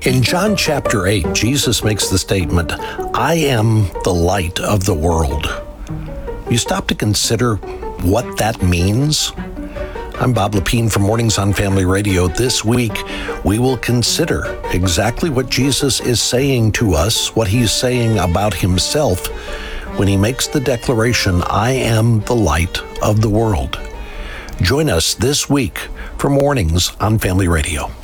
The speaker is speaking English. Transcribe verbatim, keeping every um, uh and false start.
In John chapter eight, Jesus makes the statement, I am the light of the world. You stop to consider what that means? I'm Bob Lepine from Mornings on Family Radio. This week, we will consider exactly what Jesus is saying to us, what he's saying about himself when he makes the declaration, I am the light of the world. Join us this week for Mornings on Family Radio.